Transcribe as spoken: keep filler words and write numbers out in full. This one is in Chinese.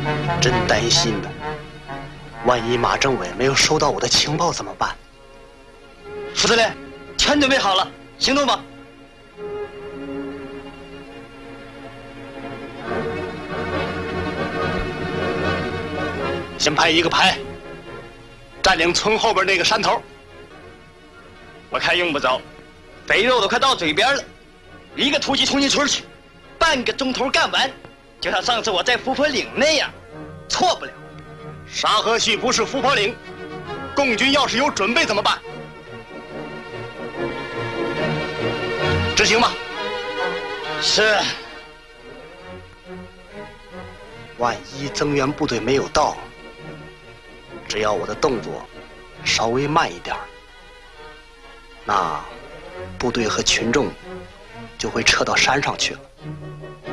真担心呢。万一马政委没有收到我的情报怎么办？ 副司令，全准备好了，行动吧！ 先派一个排，占领村后边那个山头。 我看用不着，肥肉都快到嘴边了，一个突击冲进村去，半个钟头干完，就像上次我在伏坡岭那样，错不了。 沙河系不是伏坡岭，共军要是有准备怎么办？执行吧。 是。 万一增援部队没有到，只要我的动作稍微慢一点，那部队和群众就会撤到山上去了。